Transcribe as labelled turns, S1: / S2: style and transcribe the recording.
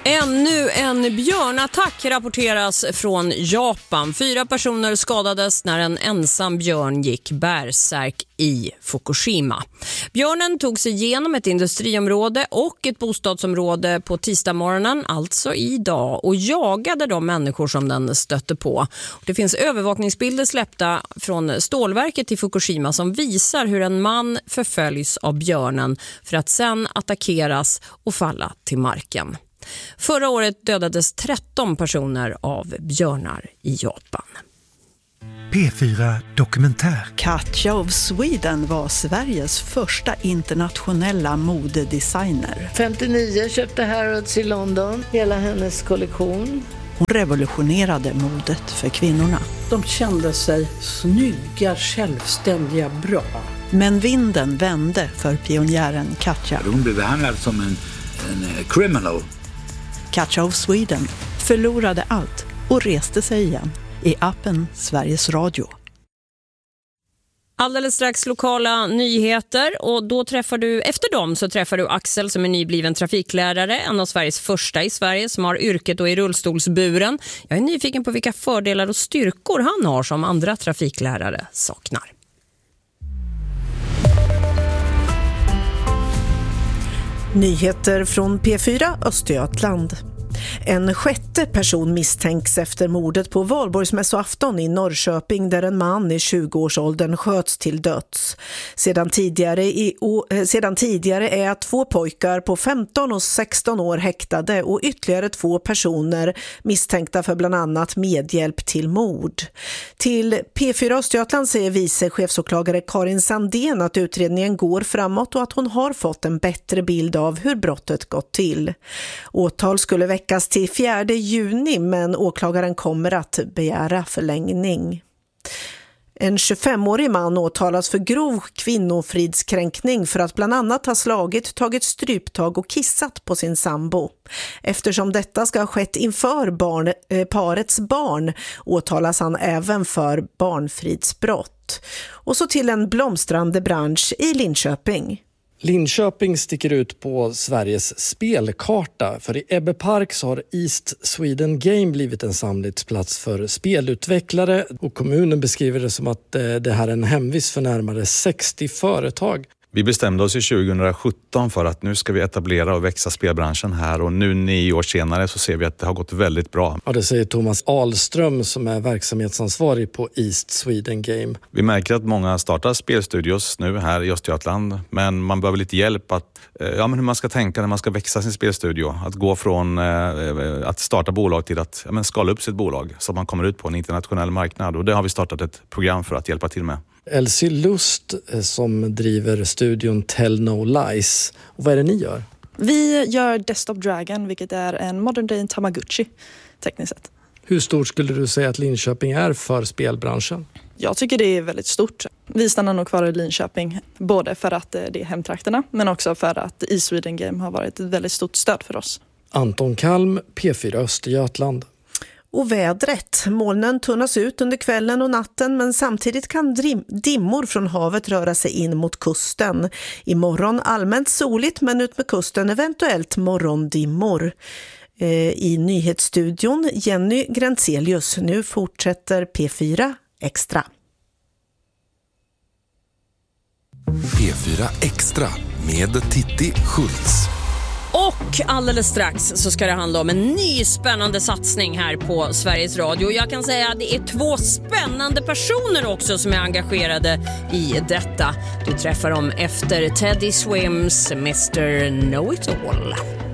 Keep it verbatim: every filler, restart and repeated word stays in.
S1: Ännu en björnattack rapporteras från Japan. Fyra personer skadades när en ensam björn gick bärsärk i Fukushima. Björnen tog sig igenom ett industriområde och ett bostadsområde på tisdagsmorgonen, alltså idag, och jagade de människor som den stötte på. Det finns övervakningsbilder släppta från stålverket i Fukushima som visar hur en man förföljs av björnen för att sedan attackeras och falla till marken. Förra året dödades tretton personer av björnar i Japan.
S2: P fyra Dokumentär.
S3: Katja of Sweden var Sveriges första internationella modedesigner.
S4: femtionio köpte Harrods i London, hela hennes kollektion.
S3: Hon revolutionerade modet för kvinnorna.
S5: De kände sig snygga, självständiga, bra.
S3: Men vinden vände för pionjären Katja.
S6: Hon blev behandlad som en, en criminal.
S3: Katja of Sweden förlorade allt och reste sig igen i appen Sveriges Radio.
S1: Alldeles strax lokala nyheter, och då träffar du, efter dem så träffar du Axel som är nybliven trafiklärare, en av Sveriges första i Sverige som har yrket och i rullstolsburen. Jag är nyfiken på vilka fördelar och styrkor han har som andra trafiklärare saknar.
S7: Nyheter från P fyra Östergötland. En sjätte person misstänks efter mordet på Valborgsmässoafton i Norrköping där en man i tjugoårsåldern sköts till döds. Sedan tidigare, i, och, sedan tidigare är två pojkar på femton och sexton år häktade och ytterligare två personer misstänkta för bland annat medhjälp till mord. Till P fyra Östergötland säger vice chefsåklagare Karin Sandén att utredningen går framåt och att hon har fått en bättre bild av hur brottet gått till. Åtal skulle väckas till fjärde juni, men åklagaren kommer att begära förlängning. En tjugofemårig man åtalas för grov kvinnofridskränkning för att bland annat ha slagit, tagit stryptag och kissat på sin sambo. Eftersom detta ska ha skett inför barn, eh, parets barn åtalas han även för barnfridsbrott. Och så till en blomstrande bransch i Linköping.
S8: Linköping sticker ut på Sveriges spelkarta, för i Ebbe Park så har East Sweden Game blivit en samlingsplats för spelutvecklare, och kommunen beskriver det som att det här är en hemvist för närmare sextio företag.
S9: Vi bestämde oss i tjugosjutton för att nu ska vi etablera och växa spelbranschen här, och nu nio år senare så ser vi att det har gått väldigt bra.
S8: Ja, det säger Thomas Ahlström som är verksamhetsansvarig på East Sweden Game.
S9: Vi märker att många startar spelstudios nu här i Östergötland, men man behöver lite hjälp att, ja, men hur man ska tänka när man ska växa sin spelstudio. Att gå från eh, att starta bolag till att ja, men skala upp sitt bolag så att man kommer ut på en internationell marknad, och det har vi startat ett program för att hjälpa till med.
S8: Elsie Lust som driver studion Tell No Lies. Och vad är det ni gör?
S10: Vi gör Desktop Dragon, vilket är en modern day Tamagotchi tekniskt sett.
S8: Hur stort skulle du säga att Linköping är för spelbranschen?
S10: Jag tycker det är väldigt stort. Vi stannar nog kvar i Linköping, både för att det är hemtrakterna men också för att East Sweden Game har varit ett väldigt stort stöd för oss.
S8: Anton Kalm, P fyra Östergötland.
S7: Och vädret. Molnen tunnas ut under kvällen och natten, men samtidigt kan dim- dimmor från havet röra sig in mot kusten. Imorgon allmänt soligt, men ut med kusten eventuellt morgondimmor. Eh, I nyhetsstudion Jenny Grantzelius. Nu fortsätter P fyra Extra.
S11: P fyra Extra med Titti Schultz.
S1: Och alldeles strax så ska det handla om en ny spännande satsning här på Sveriges Radio. Jag kan säga att det är två spännande personer också som är engagerade i detta. Du träffar dem efter Teddy Swims mister Know It All.